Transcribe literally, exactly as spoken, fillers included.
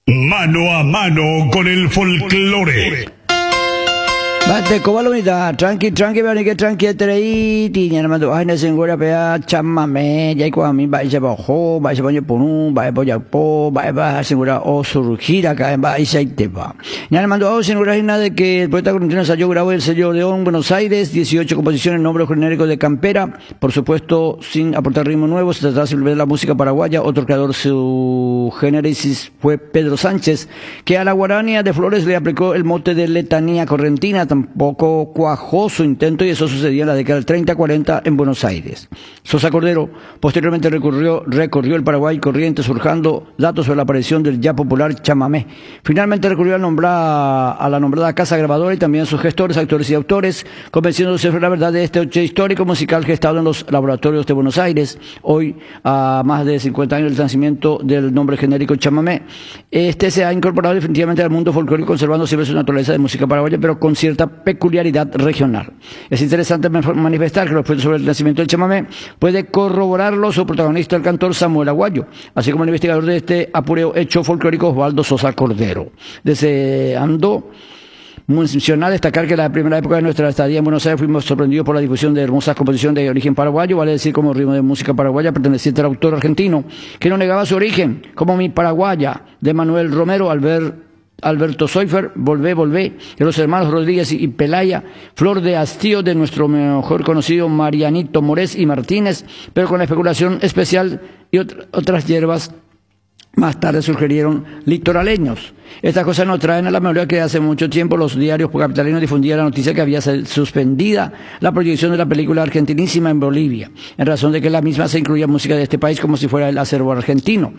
Mano a mano con el folclore. Bate cobalonita, tranqui, tranqui, bani que tranqui trei, tinya nama tu ahina singgora pea chamame, jai kwa mi ba isa ba ho, ba isa ba punu, ba ba ya po, ba ba singgora o surgida ka ba isa itepa. Nyana mando o singgora hina de que el poeta correntino Sayo grabó el sello León Buenos Aires, dieciocho composiciones, nombre genérico de Campera, por supuesto sin aportar ritmo nuevo, se trata simplemente de la música paraguaya. Otro creador su génesis fue Pedro Sánchez, que a la guarania de Flores le aplicó el mote de letanía correntina. Tampoco cuajó su intento y eso sucedía en la década del treinta cuarenta en Buenos Aires. Sosa Cordero posteriormente recorrió, recorrió el Paraguay Corrientes surjando datos sobre la aparición del ya popular chamamé. Finalmente recurrió a, nombrar, a la nombrada casa grabadora y también a sus gestores, actores y autores, convenciéndose sobre la verdad de este hecho histórico musical gestado en los laboratorios de Buenos Aires. Hoy, a más de cincuenta años del nacimiento del nombre genérico chamamé, este se ha incorporado definitivamente al mundo folclórico, conservando siempre su naturaleza de música paraguaya, pero con cierta peculiaridad regional. Es interesante manifestar que los proyectos sobre el nacimiento del chamamé puede corroborarlo su protagonista, el cantor Samuel Aguayo, así como el investigador de este apureo hecho folclórico Osvaldo Sosa Cordero. Deseando mencionar, destacar que en la primera época de nuestra estadía en Buenos Aires fuimos sorprendidos por la difusión de hermosas composiciones de origen paraguayo, vale decir como ritmo de música paraguaya perteneciente al autor argentino, que no negaba su origen, como Mi Paraguaya, de Manuel Romero, al ver Alberto Soifer, Volvé, Volvé, de los hermanos Rodríguez y Pelaya, Flor de Hastío, de nuestro mejor conocido Marianito Morés y Martínez, pero con la especulación especial y ot otras hierbas. Más tarde surgieron litoraleños. Estas cosas nos traen a la memoria que hace mucho tiempo los diarios capitalinos difundían la noticia que había suspendida la proyección de la película Argentinísima en Bolivia, en razón de que la misma se incluía música de este país como si fuera el acervo argentino.